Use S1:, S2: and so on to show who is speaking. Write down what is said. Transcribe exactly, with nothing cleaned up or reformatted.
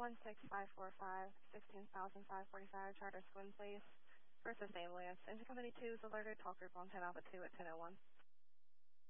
S1: one six five four five, sixteen thousand five forty-five, Charter Squin Place, versus ambulance. Engine Company two is alerted, talk group on ten Alpha two at ten oh one.